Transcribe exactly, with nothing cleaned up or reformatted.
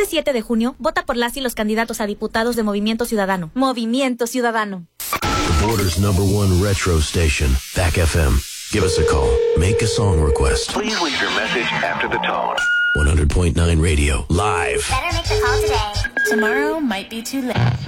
siete de junio, vota por las y los candidatos a diputados de Movimiento Ciudadano. Movimiento Ciudadano. The Border's number one retro station, Back F M. Give us a call. Make a song request. Please leave your message after the tone. one hundred point nine Radio, live. Better make the call today. Tomorrow might be too late.